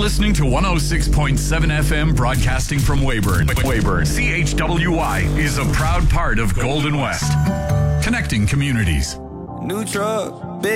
listening to 106.7 FM broadcasting from Weyburn. CHWY is a proud part of Golden West. Connecting communities. New truck, big